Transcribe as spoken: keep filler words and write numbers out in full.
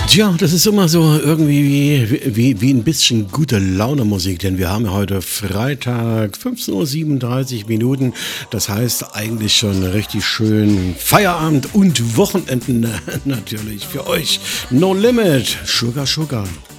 Tja, das ist immer so irgendwie wie, wie, wie ein bisschen gute Laune Musik, denn wir haben ja heute Freitag, fünfzehn Uhr siebenunddreißig Minuten. Das heißt eigentlich schon richtig schön Feierabend und Wochenenden natürlich für euch. No Limit, Sugar Sugar.